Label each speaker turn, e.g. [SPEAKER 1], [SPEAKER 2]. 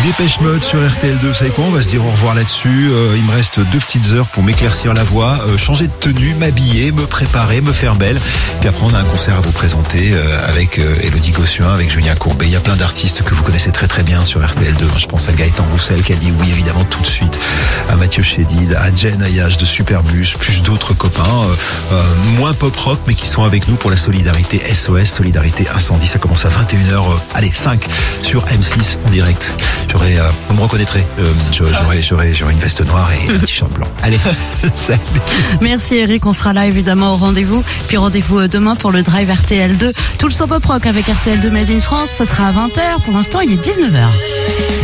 [SPEAKER 1] Dépêche Mode sur RTL2, vous savez quoi, on va se dire au revoir là-dessus. Il me reste 2 petites heures pour m'éclaircir la voix, changer de tenue, m'habiller, me préparer, me faire belle. Puis après on a un concert à vous présenter avec Elodie Gossuin, avec Julien Courbet. Il y a plein d'artistes que vous connaissez très très bien sur RTL2. Je pense à Gaëtan Roussel qui a dit oui évidemment tout de suite, à Mathieu Chédid, à Jen Ayage de Superbus, plus d'autres copains, moins pop rock mais qui sont avec nous pour la solidarité SOS, solidarité incendie. Ça commence à 21h, allez 5 sur M6 en direct. Vous me reconnaîtrez, j'aurai une veste noire et un t-shirt blanc. Allez, salut.
[SPEAKER 2] Merci Eric, on sera là évidemment au rendez-vous. Puis rendez-vous demain pour le Drive RTL2. Tout le son pop rock avec RTL2 Made in France, ça sera à 20h. Pour l'instant, il est 19h.